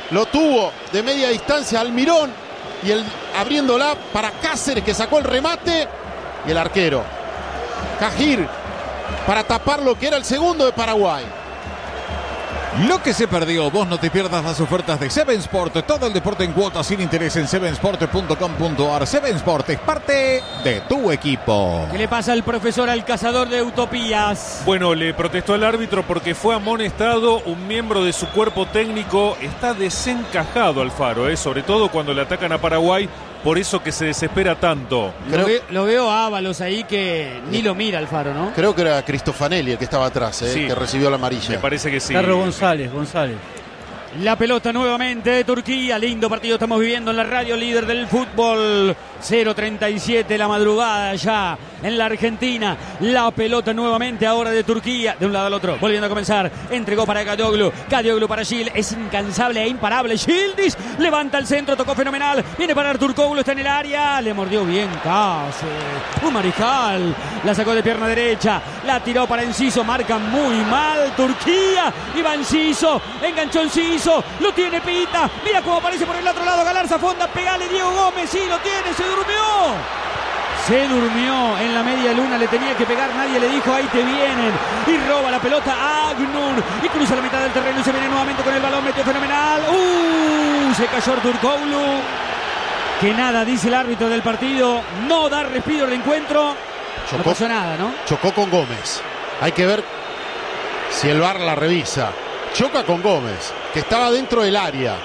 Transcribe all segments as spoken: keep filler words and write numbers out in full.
lo tuvo de media distancia Almirón y el abriéndola para Cáceres, que sacó el remate, y el arquero Cajir para tapar lo que era el segundo de Paraguay. Lo que se perdió, vos no te pierdas las ofertas de Seven Sport. Todo el deporte en cuotas sin interés en seven sport punto com punto a r. Seven Sport es parte de tu equipo. ¿Qué le pasa al profesor, al cazador de utopías? Bueno, le protestó al árbitro porque fue amonestado un miembro de su cuerpo técnico. Está desencajado Alfaro, ¿eh? Sobre todo cuando le atacan a Paraguay. Por eso que se desespera tanto. Lo, Creo, ve, lo veo a Ábalos ahí que ni lo mira Alfaro, ¿no? creo que era Cristofanelli el que estaba atrás, ¿eh? Sí. Que recibió la amarilla. Me parece que sí. Carlos González, González. La pelota nuevamente de Turquía. Lindo partido estamos viviendo en la radio líder del fútbol. cero treinta y siete la madrugada ya en la Argentina. La pelota nuevamente ahora de Turquía. De un lado al otro. Volviendo a comenzar. Entregó para Kadioglu. Kadioglu para Gil. Es incansable e imparable. Gildis levanta el centro. Tocó fenomenal. Viene para Turkoglu. Está en el área. Le mordió bien Cáceres. Un mariscal. La sacó de pierna derecha. La tiró para Enciso. Marca muy mal Turquía. Y va Enciso. Enganchó Enciso. Lo tiene Pita. Mira cómo aparece por el otro lado Galarza Fonda. Pegale Diego Gómez. Sí, lo tiene. Se durmió. Se durmió en la media luna. Le tenía que pegar. Nadie le dijo ahí te vienen. Y roba la pelota Agnur. Y cruza la mitad del terreno. Y se viene nuevamente con el balón. Metió fenomenal. Uh, se cayó Turkoglu. Que nada, dice el árbitro del partido. No da respiro al encuentro. Chocó, no pasó nada, ¿no? Chocó con Gómez. Hay que ver si el V A R la revisa. Choca con Gómez, que estaba dentro del área.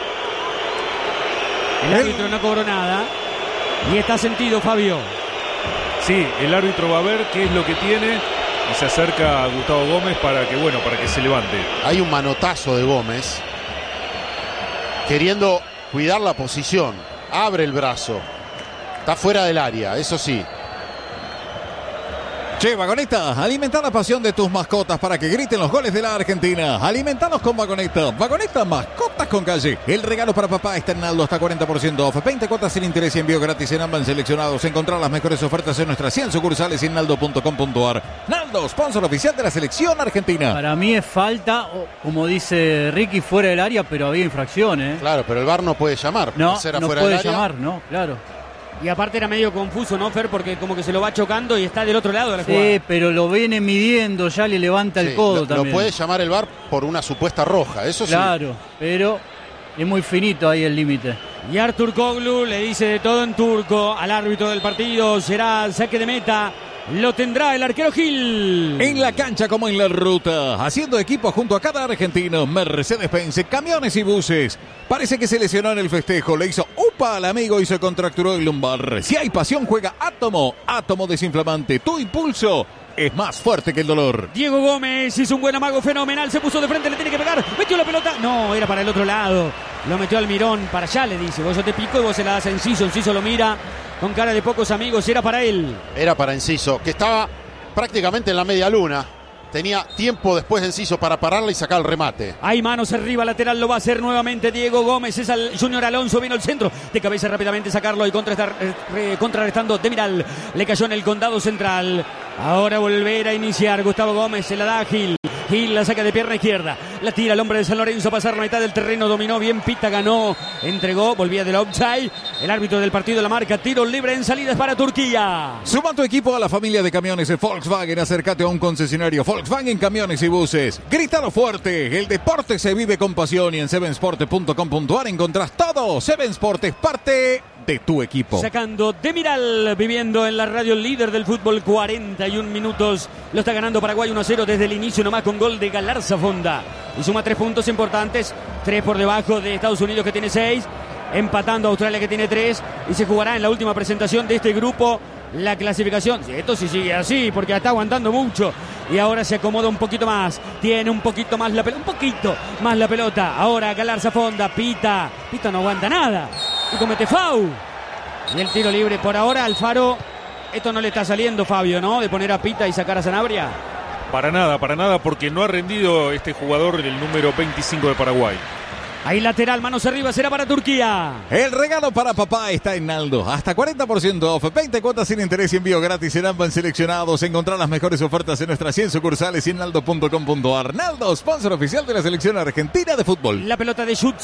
El árbitro no cobró nada. Y está sentido, Fabio. Sí, el árbitro va a ver qué es lo que tiene y se acerca a Gustavo Gómez para que, bueno, para que se levante. Hay un manotazo de Gómez queriendo cuidar la posición. Abre el brazo. Está fuera del área, eso sí. Che, Vagoneta, alimenta la pasión de tus mascotas para que griten los goles de la Argentina. Alimentanos con Vagoneta. Vagoneta, mascotas con calle. El regalo para papá está en Naldo hasta cuarenta por ciento off. veinte cuotas sin interés y envío gratis en ambas seleccionados. Encontrar las mejores ofertas en nuestras cien sucursales y en naldo punto com punto a r. Naldo, sponsor oficial de la selección argentina. Para mí es falta, como dice Ricky, fuera del área, pero había infracción, ¿eh? Claro, pero el V A R no puede llamar. No, Será no fuera puede del área. llamar, no, claro. Y aparte era medio confuso, ¿no, Fer? Porque como que se lo va chocando y está del otro lado de la Sí, jugada. pero lo viene midiendo, ya le levanta Sí, el codo lo, también. lo puede llamar el V A R por una supuesta roja, eso sí. Claro, pero es muy finito ahí el límite. Y Artur Koglu le dice de todo en turco al árbitro del partido. Será saque de meta. Lo tendrá el arquero Gil. En la cancha como en la ruta, haciendo equipo junto a cada argentino. Mercedes-Benz, camiones y buses. Parece que se lesionó en el festejo, le hizo upa al amigo y se contracturó el lumbar. Si hay pasión, juega Átomo. Átomo desinflamante, tu impulso es más fuerte que el dolor. Diego Gómez hizo un buen amago fenomenal. Se puso de frente, le tiene que pegar. Metió la pelota. No, era para el otro lado. Lo metió Almirón para allá, le dice. Vos yo te pico y vos se la das a Enciso. Enciso lo mira con cara de pocos amigos. Era para él. Era para Enciso, que estaba prácticamente en la media luna. Tenía tiempo después de Enciso para pararla y sacar el remate. Hay manos arriba, lateral, lo va a hacer nuevamente Diego Gómez. Es al Junior Alonso, vino al centro. De cabeza rápidamente sacarlo y contrastar, eh, contrarrestando Demiral. Le cayó en el condado central. Ahora volver a iniciar. Gustavo Gómez se la da a Gil. Gil la saca de pierna izquierda. La tira el hombre de San Lorenzo a pasar la mitad del terreno. Dominó bien Pita, ganó. Entregó, volvía del outside. El árbitro del partido la marca. Tiro libre en salidas para Turquía. Suma tu equipo a la familia de camiones de Volkswagen. Acércate a un concesionario Volkswagen Camiones y Buses. Grítalo fuerte. El deporte se vive con pasión y en seven sport punto com punto a r encontrás todo. Seven Sport es parte de tu equipo. Sacando Demiral, viviendo en la radio líder del fútbol, cuarenta y un minutos. Lo está ganando Paraguay uno a cero desde el inicio, nomás con gol de Galarza Fonda. Y suma tres puntos importantes, tres por debajo de Estados Unidos que tiene seis, empatando a Australia que tiene tres. Y se jugará en la última presentación de este grupo la clasificación. Esto sí sigue así, porque está aguantando mucho. Y ahora se acomoda un poquito más. Tiene un poquito más la pelota. Un poquito más la pelota. Ahora Galarza Fonda. Pita. Pita no aguanta nada. Y comete foul. Y el tiro libre por ahora. Alfaro. Esto no le está saliendo, Fabio, ¿no? De poner a Pita y sacar a Sanabria. Para nada, para nada, porque no ha rendido este jugador el número veinticinco de Paraguay. Ahí lateral, manos arriba, será para Turquía. El regalo para papá está en Naldo. Hasta cuarenta por ciento off, veinte cuotas sin interés y envío gratis en ambas seleccionados. Encontrar las mejores ofertas en nuestras cien sucursales y en naldo punto com punto a r. Naldo, sponsor oficial de la selección argentina de fútbol. La pelota de Schutz